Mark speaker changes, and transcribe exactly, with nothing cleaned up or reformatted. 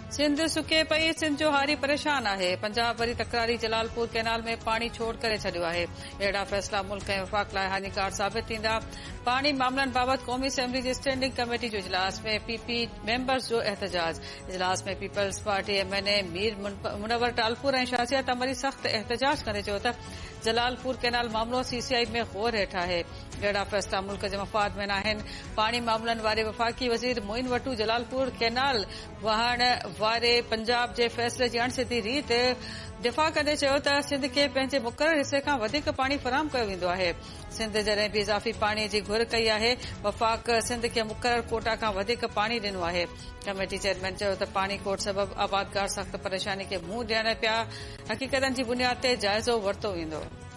Speaker 1: सिंध सुके पई, सिंध जो हारी परेशान आहे। पंजाब वरी तकरारी जलालपुर कैनाल में पानी छोड़ करे छडियो आहे। अहिड़ा फैसला मुल्क ऐं वफ़ाक़ लाइ हानिकार साबित थींदा। पानी मामलनि बाबति क़ौमी असेंबली जी स्टैंडिंग कमेटी जो इजलास में पीपी मेंबर्स जो एहतजाज। इजलास में पीपल्स पार्टी एमएनए मीर मुनवर टालपुर ऐं शाज़िया तमरी सख़्त एहतजाज कंदे चयो त जलालपुर कैनाल मामलो सीसीआई में गौर हेठ आहे। अहिड़ा फैसला मुल्क जे मफ़ाद में न आहिनि। पानी मामलनि वारे वफ़ाक़ी वज़ीर मोइन वटू जलालपुर कैनाल वहाण वारे पंजाब जे फ़ैसिले जी अणसिधी रीत दिफ़ा कंदे चयो त सिंध खे पंहिंजे मुक़रर हिसे खां वधीक पाणी फ़राहम कयो वेंदो आहे। सिंध जॾहिं बि इज़ाफ़ी पाणीअ जी घुर कई आहे, वफ़ाक़ सिंध खे मुक़रर कोटा खां वधीक पाणी ॾिनो आहे। कमेटी चेयरमैन चयो त पाणी कोट सबबि आबादकार सख़्त परेशानी खे मुंहुं ॾियनि पिया। हक़ीक़तनि जी बुनियाद ते जाइज़ो वरितो वेंदो।